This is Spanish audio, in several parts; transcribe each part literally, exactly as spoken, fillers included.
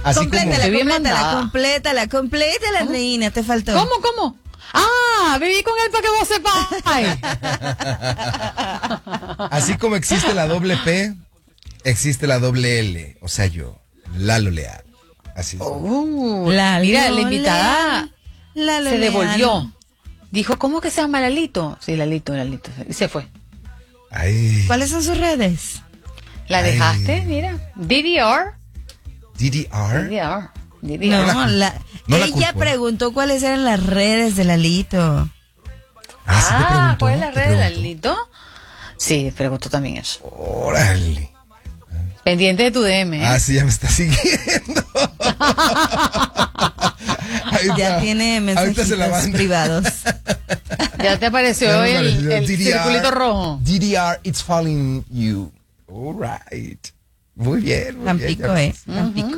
Así complétala, como... complétala, complétala, complétala, ¿Cómo? Reina, te faltó. ¿Cómo, cómo? Ah, viví con él para que vos sepáis. Así como existe la doble P, existe la doble L. O sea, yo, Lalo Leal. Así es. Uh, Lalo mira, la invitada Leal, Lalo se devolvió. Leal. Dijo, ¿cómo que se llama Lalito? Sí, Lalito, Lalito. Y se fue. Ay. ¿Cuáles son sus redes? ¿La Ay. dejaste? Mira. D D R. D D R. D D R. D D R. No, la- la, no la ella culpo, ¿eh? preguntó cuáles eran las redes de Lalito. Ah, ¿sí te Ah, preguntó? ¿cuál es la ¿Te red de preguntó? Lalito? Sí, preguntó también eso. Órale. Pendiente de tu D M. ¿eh? Ah, sí, ya me está siguiendo. Ahorita- Ya tiene ahorita se la mensajitos mando. privados. Ya te apareció Ya me el, apareció. el D D R, circulito rojo. D D R, it's falling you. All right. Muy bien. Muy Tampico, bien, ¿eh? Tampico.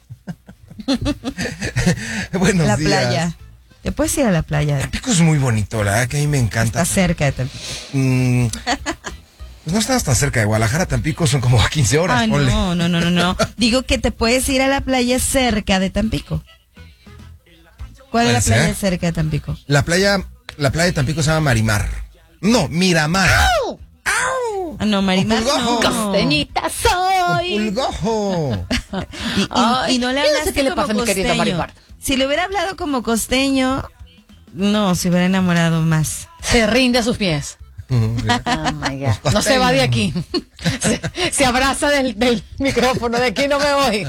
ya. Buenos La días. playa. ¿Te puedes ir a la playa? Tampico es muy bonito, la verdad que a mí me encanta. Está cerca de Tampico. Mm, pues no estás tan cerca de Guadalajara, Tampico son como quince horas. Ah, ponle. no, no, no, no, no. Digo que te puedes ir a la playa cerca de Tampico. ¿Cuál es la Puede playa ser. cerca de Tampico? La playa, la playa de Tampico se llama Marimar. No, Miramar. Ah, no, Marimar Pulgojo. no. Costeñita soy. Pulgojo. Y, y- Ay, y no le yo no sé hablaste qué le como pasa a mi querida costeño. Marimar. Si le hubiera hablado como costeño, no, se hubiera enamorado más. Se rinde a sus pies. Oh my God. No se va de aquí. Se, se abraza del, del micrófono. De aquí no me voy.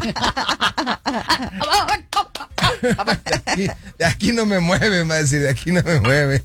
De aquí, de aquí no me mueve, más decir, de aquí no me mueve.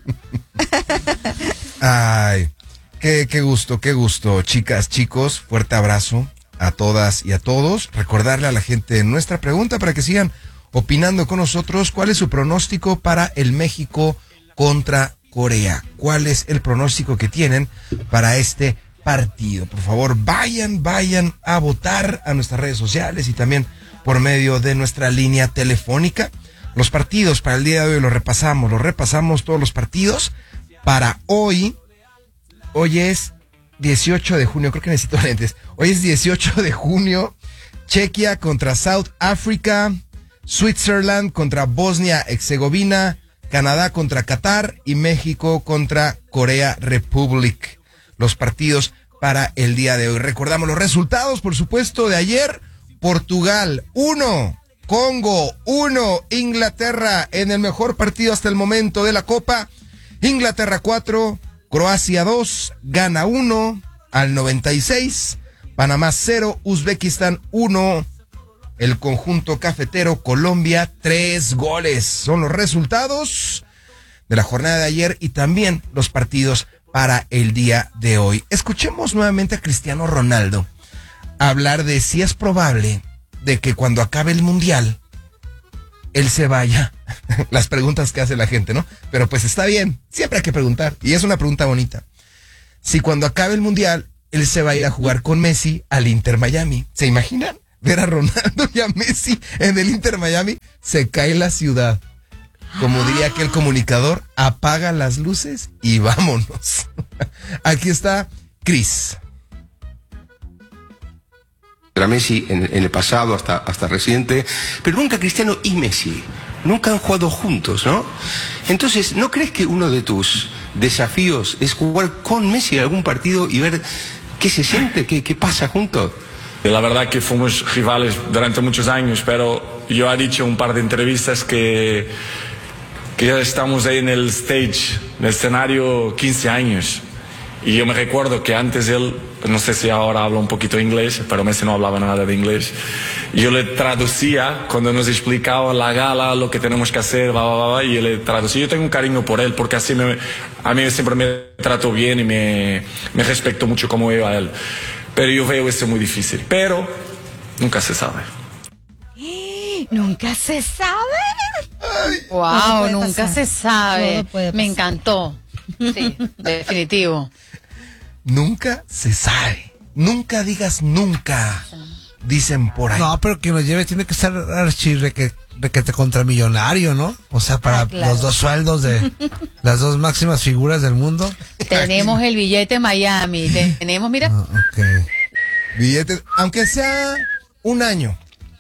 Ay, qué, qué gusto, qué gusto, chicas, chicos, fuerte abrazo a todas y a todos. Recordarle a la gente nuestra pregunta para que sigan opinando con nosotros. ¿Cuál es su pronóstico para el México contra Corea? ¿Cuál es el pronóstico que tienen para este partido? Por favor, vayan, vayan a votar a nuestras redes sociales y también por medio de nuestra línea telefónica. Los partidos para el día de hoy los repasamos, los repasamos todos los partidos para hoy. Hoy es dieciocho de junio, creo que necesito lentes. Hoy es dieciocho de junio. Chequia contra South Africa, Switzerland contra Bosnia-Herzegovina, Canadá contra Qatar y México contra Corea Republic. Los partidos para el día de hoy. Recordamos los resultados, por supuesto, de ayer. Portugal uno, Congo uno, Inglaterra en el mejor partido hasta el momento de la Copa. Inglaterra cuatro, Croacia dos, Ghana uno al noventa y seis, Panamá cero, Uzbekistán uno, el conjunto cafetero Colombia tres goles. Son los resultados de la jornada de ayer y también los partidos para el día de hoy. Escuchemos nuevamente a Cristiano Ronaldo hablar de si es probable de que cuando acabe el mundial él se vaya. Las preguntas que hace la gente, ¿no? Pero pues está bien, siempre hay que preguntar y es una pregunta bonita. Si cuando acabe el mundial él se va a ir a jugar con Messi al Inter Miami, ¿se imaginan? Ver a Ronaldo y a Messi en el Inter Miami, se cae la ciudad. Como diría aquel comunicador, apaga las luces y vámonos. Aquí está Chris. Era Messi en, en el pasado, hasta, hasta reciente, pero nunca Cristiano y Messi. Nunca han jugado juntos, ¿no? Entonces, ¿no crees que uno de tus desafíos es jugar con Messi en algún partido y ver qué se siente, qué, qué pasa juntos? La verdad que fuimos rivales durante muchos años, pero yo he dicho en un par de entrevistas que, que ya estamos ahí en el stage, en el escenario quince años. Y yo me recuerdo que antes él, no sé si ahora habla un poquito inglés, pero Messi no hablaba nada de inglés. Y yo le traducía cuando nos explicaba la gala, lo que tenemos que hacer, bla, bla, bla, y yo le traducía. Yo tengo un cariño por él, porque así me, a mí siempre me trató bien y me, me respeto mucho como veo a él. Pero yo veo esto muy difícil. Pero nunca se sabe. Nunca se sabe. Wow, puede nunca pasar. se sabe. Todo puede Me pasar. encantó. Sí, definitivo. Nunca se sabe. Nunca digas nunca. Dicen por ahí. No, pero quien lo lleve tiene que ser archi reque- requete contramillonario, ¿no? O sea, para Ah, claro. los dos sueldos de las dos máximas figuras del mundo. Tenemos el billete Miami. Tenemos, mira. Ah, ok. Billetes, aunque sea un año.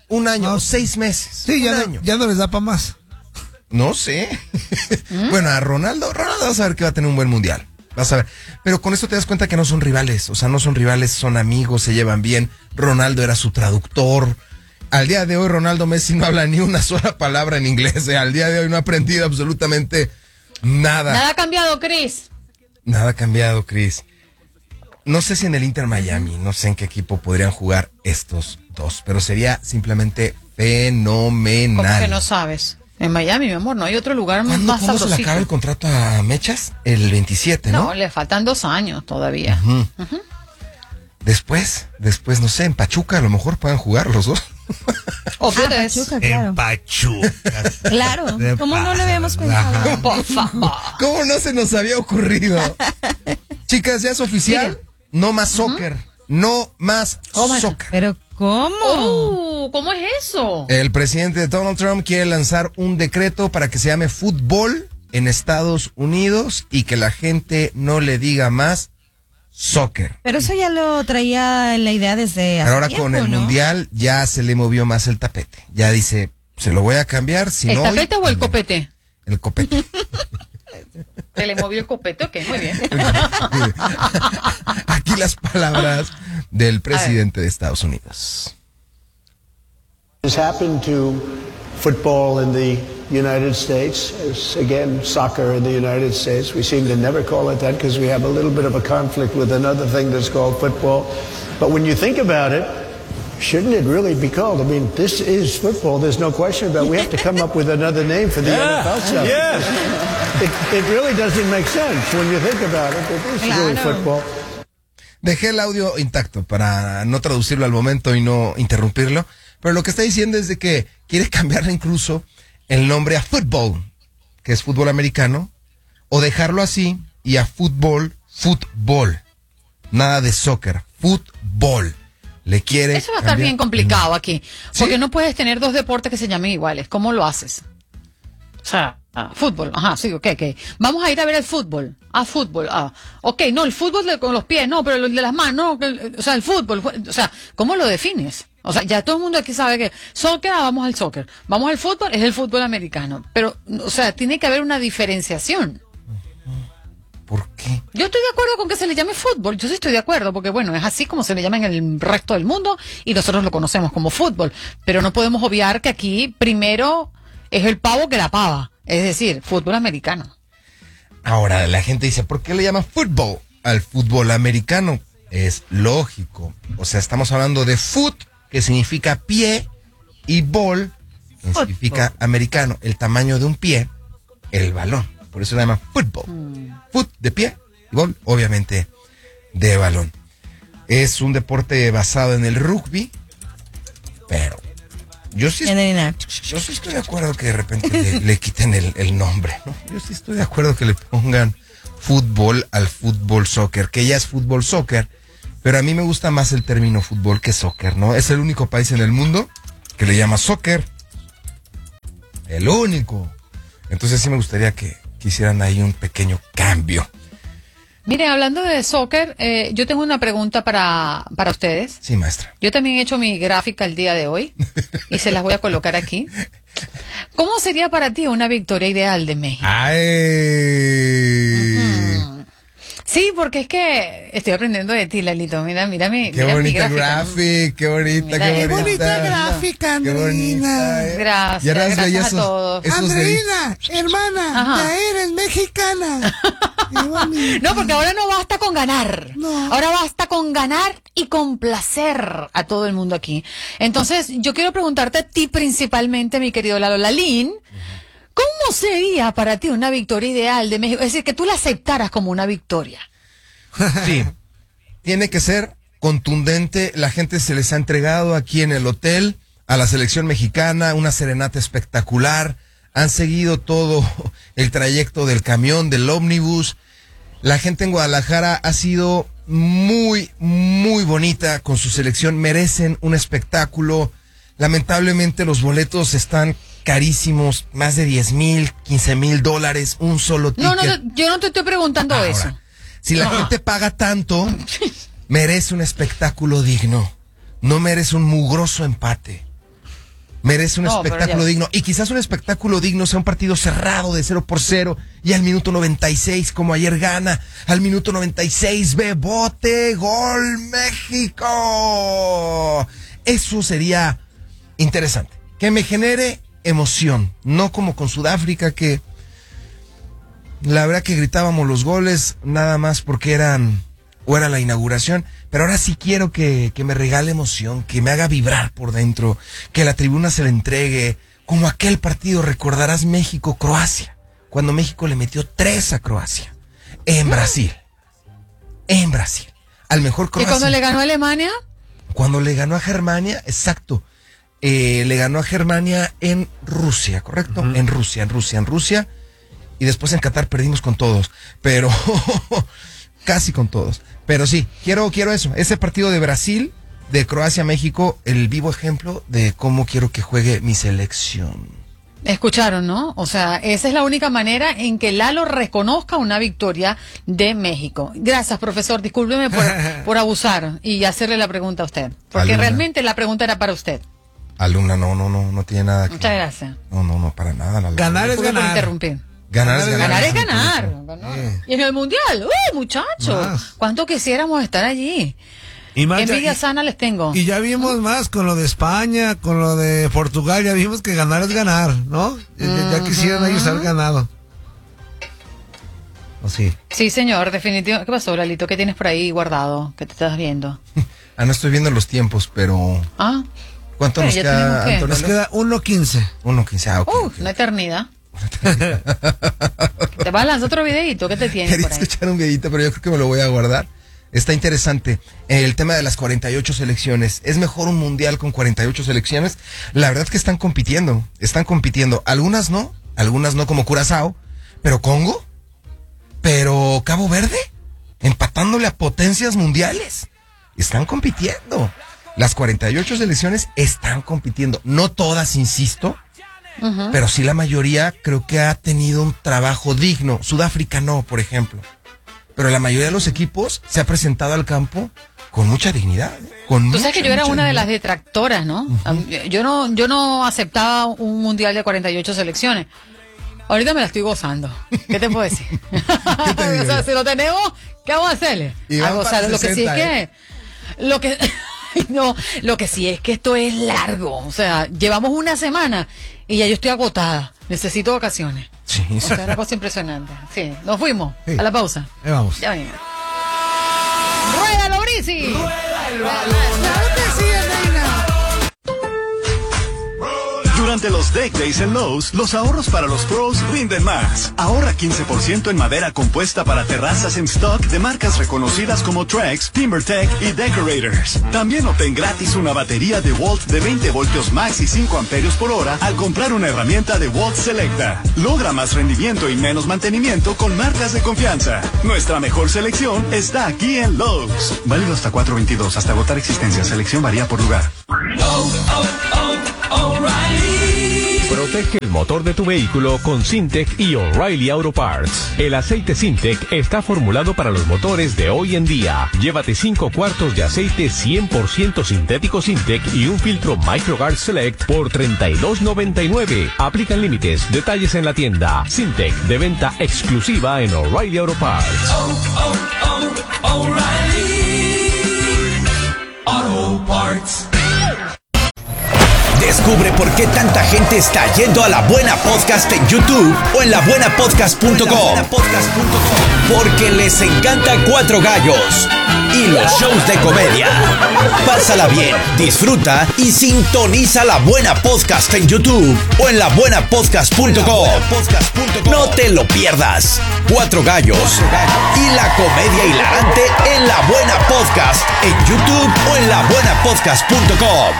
Un año, No. o seis meses. Sí, un ya año. no, ya no les da para más. No sé. Bueno, a Ronaldo, Ronaldo vas a ver que va a tener un buen mundial. Vas a ver. Pero con esto te das cuenta que no son rivales. O sea, no son rivales, son amigos, se llevan bien. Ronaldo era su traductor. Al día de hoy, Ronaldo Messi no habla ni una sola palabra en inglés. ¿eh? Al día de hoy no ha aprendido absolutamente nada. Nada ha cambiado, Chris. Nada ha cambiado, Chris. No sé si en el Inter Miami, no sé en qué equipo podrían jugar estos dos, pero sería simplemente fenomenal. ¿Cómo que no sabes? En Miami, mi amor, no hay otro lugar ¿Cuándo, más ¿cuándo se le sabrosito. acaba el contrato a Mechas? El veintisiete, ¿no? No, le faltan dos años todavía. Ujú. Después, después, no sé, en Pachuca a lo mejor puedan jugar los dos. Obvio Ah, es. Pachuca, claro. En Pachuca. Claro. De ¿Cómo no lo pasa, habíamos ajá. pensado? Por favor. ¿Cómo no se nos había ocurrido? Chicas, ya es oficial. No más soccer. No más Oh, my God. soccer. Pero ¿cómo? Oh, ¿cómo es eso? El presidente Donald Trump quiere lanzar un decreto para que se llame fútbol en Estados Unidos y que la gente no le diga más soccer. Pero eso ya lo traía en la idea desde hace Pero ahora tiempo, con el ¿no? mundial ya se le movió más el tapete. Ya dice, se lo voy a cambiar. Si ¿El no, tapete hoy- o el copete? El copete. Se le movió el copete, ok, muy bien. Aquí las palabras del presidente de Estados Unidos. has happened to football in the United States, as again, soccer in the United States. We seem to never call it that because we have a little bit of a conflict with another thing that's called football. But when you think about it, shouldn't it really be called? I mean, this is football. There's no question about it. We have to come up with another name for the N F L stuff. It, it really doesn't make sense when you think about it. That this is really Claro. football. Dejé el audio intacto para no traducirlo al momento y no interrumpirlo. Pero lo que está diciendo es de que quiere cambiarle incluso el nombre a fútbol, que es fútbol americano, o dejarlo así y a fútbol, fútbol. Nada de soccer, fútbol. Le quiere Eso va a estar cambiar bien complicado aquí. ¿Sí? Porque no puedes tener dos deportes que se llamen iguales. ¿Cómo lo haces? O sea, ah, fútbol. Ajá, sí, ok, ok. Vamos a ir a ver el fútbol. Ah, fútbol. Ah, ok, no, el fútbol de, con los pies, no, pero el de las manos, no. que- O sea, el fútbol. O sea, ¿cómo lo defines? O sea, ya todo el mundo aquí sabe que soccer, ah, vamos al soccer. Vamos al fútbol, es el fútbol americano. Pero, o sea, tiene que haber una diferenciación. ¿Por qué? Yo estoy de acuerdo con que se le llame fútbol, yo sí estoy de acuerdo, porque bueno, es así como se le llama en el resto del mundo y nosotros lo conocemos como fútbol, pero no podemos obviar que aquí primero es el pavo que la pava, es decir, fútbol americano. Ahora, la gente dice, ¿por qué le llama fútbol al fútbol americano? Es lógico. O sea, estamos hablando de foot, que significa pie, y ball, que significa americano. El tamaño de un pie, el balón. Por eso le llama fútbol. Foot de pie, y ball, obviamente, de balón. Es un deporte basado en el rugby, pero yo sí, En el- yo sí estoy de acuerdo que de repente le, le quiten el, el nombre, ¿no? Yo sí estoy de acuerdo que le pongan fútbol al fútbol soccer, que ya es fútbol soccer, pero a mí me gusta más el término fútbol que soccer, ¿no? Es el único país en el mundo que le llama soccer. El único. Entonces sí me gustaría que, que hicieran ahí un pequeño cambio. Miren, hablando de soccer, eh, yo tengo una pregunta para, para ustedes. Sí, maestra. Yo también he hecho mi gráfica el día de hoy y se las voy a colocar aquí. ¿Cómo sería para ti una victoria ideal de México? ¡Ay! Sí, porque es que estoy aprendiendo de ti, Lalito. Mira, mira mi, ¡Qué mira mi bonita gráfica. gráfica! ¡Qué bonita, Mira, qué qué bonita! bonita gráfica, ¡Qué Andreina. bonita! ¿eh? Gracias, Y ahora gracias veía a esos- todos. esos de- Andreina, hermana, Ajá. ya eres mexicana. Qué bonito. No, porque ahora no basta con ganar. No. Ahora basta con ganar y complacer a todo el mundo aquí. Entonces, yo quiero preguntarte a ti principalmente, mi querido Lalo Lalín, ¿cómo sería para ti una victoria ideal de México? Es decir, que tú la aceptaras como una victoria. Sí, tiene que ser contundente. La gente se les ha entregado aquí en el hotel a la selección mexicana, una serenata espectacular. Han seguido todo el trayecto del camión, del ómnibus. La gente en Guadalajara ha sido muy, muy bonita con su selección. Merecen un espectáculo. Lamentablemente los boletos están carísimos, más de diez mil, quince mil dólares, un solo ticket. No, no, te- yo no te estoy preguntando Ahora, eso. si la gente paga tanto, merece un espectáculo digno. No merece un mugroso empate. Merece un No, pero espectáculo ya- digno. Y quizás un espectáculo digno sea un partido cerrado de cero por cero. Y al minuto noventa y seis, como ayer gana, al minuto noventa y seis, ve, bote, gol, México. Eso sería interesante. Que me genere emoción. No como con Sudáfrica, que la verdad que gritábamos los goles nada más porque eran o era la inauguración, pero ahora sí quiero que, que me regale emoción, que me haga vibrar por dentro, que la tribuna se le entregue, como aquel partido, recordarás México-Croacia, cuando México le metió tres a Croacia, en Brasil, en Brasil, al mejor ¿Y Croacia. cuando le ganó a Alemania? Cuando le ganó a Germania, exacto, eh, le ganó a Germania en Rusia, ¿correcto? Uh-huh. En Rusia, en Rusia, en Rusia, y después en Qatar perdimos con todos, pero casi con todos. Pero sí, quiero, quiero eso, ese partido de Brasil, de Croacia-México, el vivo ejemplo de cómo quiero que juegue mi selección. Escucharon, ¿no? O sea, esa es la única manera en que Lalo reconozca una victoria de México. Gracias, profesor. Discúlpeme por, por abusar y hacerle la pregunta a usted. Porque Alumna. realmente la pregunta era para usted. Alumna, no, no, no, no tiene nada que... Muchas gracias. No, no, no, para nada. La Ganar es Disculpe por ganar. interrumpir. Ganar es ganar. Ganar es ganar. ganar. Eh. Y en el mundial, ¡uh, muchachos! Más. ¿Cuánto quisiéramos estar allí? Y más, Envidia y- sana les tengo. Y ya vimos más con lo de España, con lo de Portugal, ya vimos que ganar es ganar, ¿no? Ya, ya- ya quisieran ellos haber ganado. ¿O sí? Sí, señor, definitivamente. ¿Qué pasó, Lalito? ¿Qué tienes por ahí guardado? ¿Qué te estás viendo? Ah, no estoy viendo los tiempos, pero... Ah, ¿Cuánto Pero nos ya queda, tenemos que- Antonio? Nos queda uno quince. Uno quince. Ah, ok, uh, ok. una eternidad. ¿Te vas a lanzar otro videito? ¿Qué te tienes Quería por ahí? escuchar un videito, pero yo creo que me lo voy a guardar. Está interesante. El tema de las cuarenta y ocho selecciones. ¿Es mejor un mundial con cuarenta y ocho selecciones? La verdad es que están compitiendo. Están compitiendo. Algunas no. Algunas no, como Curazao. Pero Congo. Pero Cabo Verde. Empatándole a potencias mundiales. Están compitiendo. Las cuarenta y ocho selecciones están compitiendo. No todas, insisto. Ujú. Pero sí la mayoría creo que ha tenido un trabajo digno. Sudáfrica no, por ejemplo. Pero la mayoría de los equipos se ha presentado al campo con mucha dignidad. Con Tú sabes mucha, que yo era mucha una de las dignidad. detractoras, ¿no? A mí- Yo no yo no aceptaba un mundial de cuarenta y ocho selecciones. Ahorita me la estoy gozando. ¿Qué te puedo decir? te digo O sea, yo? si lo tenemos, ¿qué vamos a hacerle? Y A van gozar. para Lo que sí es sesenta, que lo que no, lo que sí es que esto es largo. O sea, llevamos una semana y ya yo estoy agotada. Necesito vacaciones. Sí, O sea, una cosa impresionante. Sí, nos fuimos Sí. a la pausa. Ahí vamos. Ya venimos. ¡Ruédalo, Brisi! Durante los Deck Days en Lowe's, los ahorros para los pros rinden más. Ahorra quince por ciento en madera compuesta para terrazas en stock de marcas reconocidas como Trex, TimberTech y Decorators. También obtén gratis una batería de Walt de veinte voltios max y cinco amperios por hora al comprar una herramienta de Walt Selecta. Logra más rendimiento y menos mantenimiento con marcas de confianza. Nuestra mejor selección está aquí en Lowe's. Válido hasta cuatro veintidós, hasta agotar existencia. Selección varía por lugar. Protege el motor de tu vehículo con Syntec y O'Reilly Auto Parts. El aceite Syntec está formulado para los motores de hoy en día. Llévate cinco cuartos de aceite cien por ciento sintético Syntec y un filtro MicroGuard Select por treinta y dos noventa y nueve. Aplican límites. Detalles en la tienda. Syntec, de venta exclusiva en O'Reilly Auto Parts. Descubre por qué tanta gente está yendo a La Buena Podcast en YouTube o en la buena podcast punto com. Porque les encanta Cuatro Gallos y los shows de comedia. Pásala bien, disfruta y sintoniza La Buena Podcast en YouTube o en la buena podcast punto com. No te lo pierdas. Cuatro Gallos y la comedia hilarante en La Buena Podcast en YouTube o en la buena podcast punto com.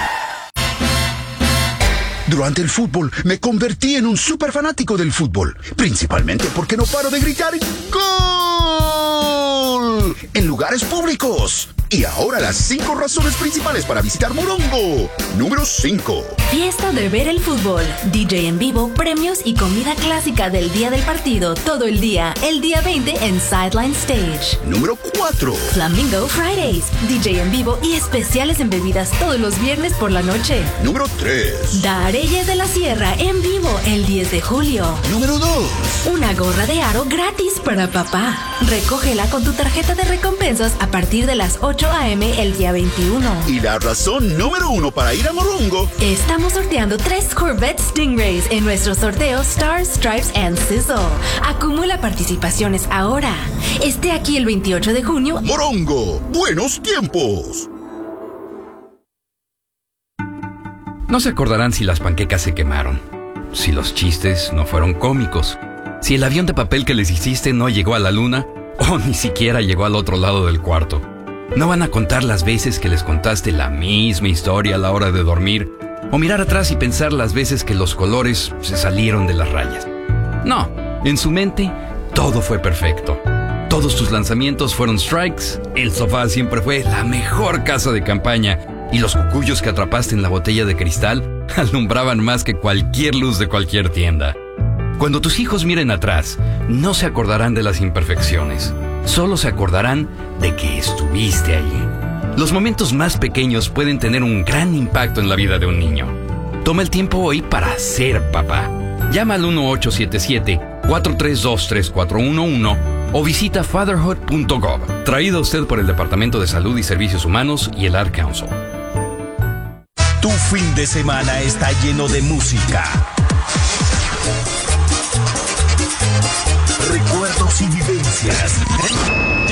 Durante el fútbol me convertí en un súper fanático del fútbol, principalmente porque no paro de gritar ¡Gol! En lugares públicos. Y ahora las cinco razones principales para visitar Morongo. Número cinco. Fiesta de ver el fútbol, D J en vivo, premios y comida clásica del día del partido, todo el día, el día veinte en Sideline Stage. Número cuatro. Flamingo Fridays, D J en vivo y especiales en bebidas todos los viernes por la noche. Número tres. Dareyes de la Sierra en vivo el diez de julio. Número dos. Una gorra de aro gratis para papá. Recógela con tu tarjeta de recompensas a partir de las ocho a eme el día veintiuno. Y la razón número uno para ir a Morongo. Estamos sorteando tres Corvette Stingrays en nuestro sorteo Stars, Stripes and Sizzle. Acumula participaciones ahora. Esté aquí el veintiocho de junio. Morongo, buenos tiempos. No se acordarán si las panquecas se quemaron, si los chistes no fueron cómicos, si el avión de papel que les hiciste no llegó a la luna o ni siquiera llegó al otro lado del cuarto. No van a contar las veces que les contaste la misma historia a la hora de dormir o mirar atrás y pensar las veces que los colores se salieron de las rayas. No, en su mente todo fue perfecto. Todos tus lanzamientos fueron strikes, el sofá siempre fue la mejor casa de campaña y los cucuyos que atrapaste en la botella de cristal alumbraban más que cualquier luz de cualquier tienda. Cuando tus hijos miren atrás, no se acordarán de las imperfecciones. Solo se acordarán de que estuviste allí. Los momentos más pequeños pueden tener un gran impacto en la vida de un niño. Toma el tiempo hoy para ser papá. Llama al uno ocho siete siete, cuatro tres dos, tres cuatro uno uno o visita fatherhood punto gov. Traído a usted por el Departamento de Salud y Servicios Humanos y el Ad Council. Tu fin de semana está lleno de música, recuerdos y vivencias.